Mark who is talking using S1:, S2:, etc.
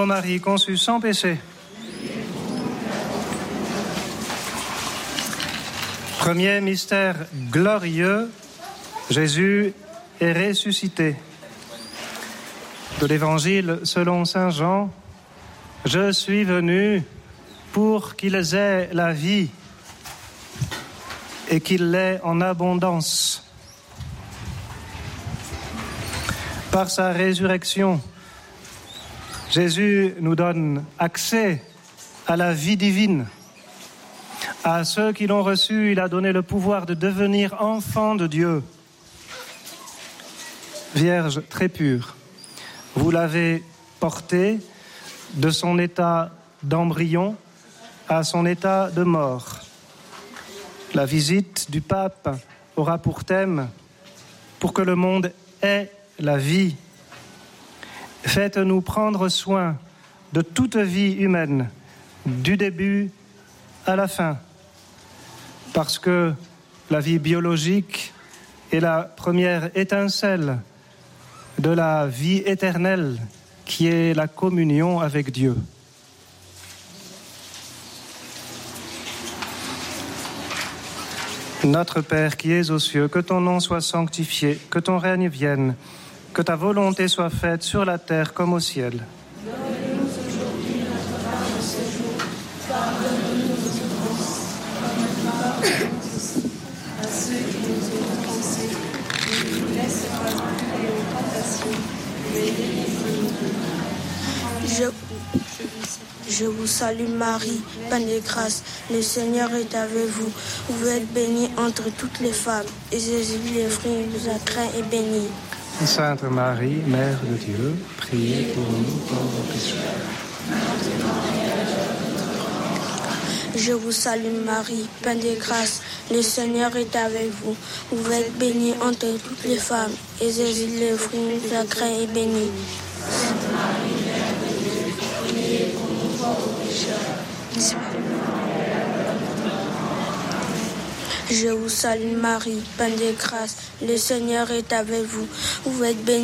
S1: ô Marie conçue sans péché. Premier mystère glorieux, Jésus est ressuscité. De l'Évangile selon saint Jean, je suis venu pour qu'ils aient la vie et qu'ils l'aient en abondance. Par sa résurrection, Jésus nous donne accès à la vie divine. À ceux qui l'ont reçu, il a donné le pouvoir de devenir enfants de Dieu. Vierge très pure, vous l'avez porté de son état d'embryon à son état de mort. La visite du pape aura pour thème « Pour que le monde ait la vie ». Faites-nous prendre soin de toute vie humaine, du début à la fin, parce que la vie biologique est la première étincelle de la vie éternelle qui est la communion avec Dieu. Notre Père qui es aux cieux, que ton nom soit sanctifié, que ton règne vienne, que ta volonté soit faite sur la terre comme au ciel.
S2: Donne-nous aujourd'hui notre pain de ce jour. Pardonne-nous nos offenses, comme nous pardonnons aussi à ceux qui nous ont offensés. Ne nous laisse pas tomber en tentation, mais délivre-nous du mal.
S3: Je vous salue Marie, pleine de grâce, le Seigneur est avec vous. Vous êtes bénie entre toutes les femmes, et Jésus, le fruit de vos entrailles, est béni.
S1: Sainte Marie, Mère de Dieu, priez pour nous pauvres pécheurs.
S3: Je vous salue Marie, pleine de grâce, le Seigneur est avec vous. Vous êtes bénie entre toutes les femmes, et Jésus, le fruit de vos entrailles, est béni.
S2: Sainte Marie, Mère de Dieu, priez pour nous pauvres pécheurs.
S3: Je vous salue Marie, pleine de grâce, le Seigneur est avec vous. Vous êtes bénie